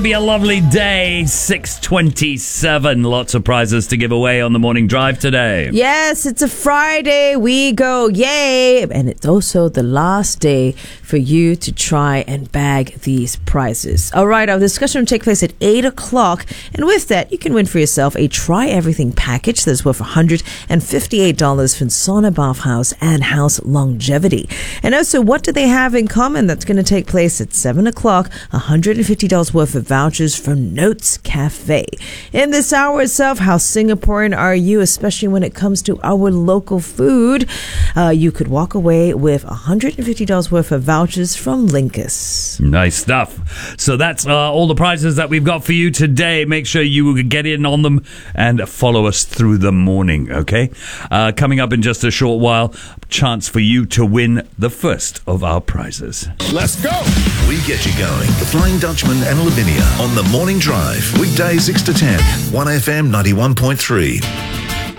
Be a lovely day. 6:27. Lots of prizes to give away on the morning drive today. Yes, it's a Friday. We go, yay! And it's also the last day for you to try and bag these prizes. All right, our discussion will take place at 8 o'clock. And with that, you can win for yourself a Try Everything package that's worth $158 from Sauna Bathhouse and House Longevity. And also, what do they have in common? That's going to take place at 7 o'clock. $150 worth of vouchers from Notes Cafe. In this hour itself, how Singaporean are you, especially when it comes to our local food? You could walk away with $150 worth of vouchers from Linkus. Nice stuff. So that's all the prizes that we've got for you today. Make sure you get in on them and follow us through the morning, okay? Coming up in just a short while, chance for you to win the first of our prizes. Let's go! We get you going. The Flying Dutchman and Lavinia on the Morning Drive. Weekdays 6 to 10. 1FM 91.3.